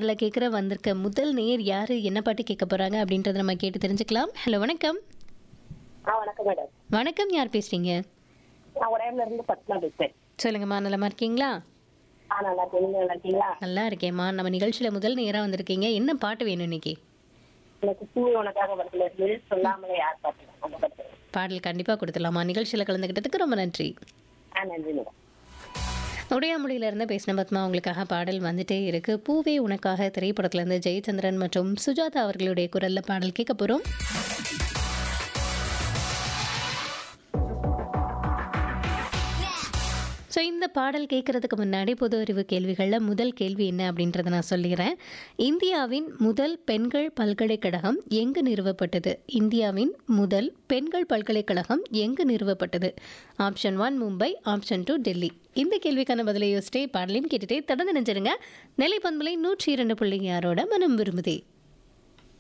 பாடலை கேட்குற வந்திருக்க முதல் நேர் யாரு, என்ன பாட்டு கேட்க போறாங்க அப்படின்றத நம்ம கேட்டு தெரிஞ்சுக்கலாம். ஹலோ, வணக்கம். வணக்கம் மேடம். வணக்கம், யார் பேசுறீங்க? நான் உடையார்ல இருந்து பத்மா பேசுறேன். சொல்லுங்கம்மா, நலமா இருக்கீங்களா? நல்லா இருக்கேன். நீங்க நல்லா இருக்கீங்களா? நல்லா இருக்கேம்மா. நம்ம நிகழ்ச்சியில முதல் நேரா வந்திருக்கீங்க. என்ன பாட்டு வேணும் இன்னைக்கு? எனக்கு பூமி உனக்காக படத்துல இருந்து சொல்லாமலே யார் பார்த்துக்கலாம் அந்த படத்துல. பாடல் கண்டிப்பா கொடுத்துடலாமா. நிகழ்ச்சியில கலந்துக்கிட்டதுக்கு ரொம்ப நன்றி. நன்றி மேடம். உடையாமொழியில இருந்து பேசின பத்மா, உங்களுக்காக பாடல் வந்துட்டே இருக்கு. பூவே உனக்காக திரைப்படத்துல இருந்து ஜெயச்சந்திரன் மற்றும் சுஜாதா அவர்களுடைய குரல்ல பாடல் கேட்க போறோம். ஸோ இந்த பாடல் கேட்குறதுக்கு முன்னாடி பொது அறிவு கேள்விகளில் முதல் கேள்வி என்ன அப்படின்றத நான் சொல்லிடுறேன். இந்தியாவின் முதல் பெண்கள் பல்கலைக்கழகம் எங்கு நிறுவப்பட்டது? இந்தியாவின் முதல் பெண்கள் பல்கலைக்கழகம் எங்கு நிறுவப்பட்டது? Option 1 Mumbai, option 2 Delhi. இந்த கேள்விக்கான பதிலை யோசிச்சிட்டே பாடலையும் கேட்டுட்டே தொடர்ந்து நினைச்சிருங்க. நெல்லை பண்பலை 102.6 மனம் விரும்புதே.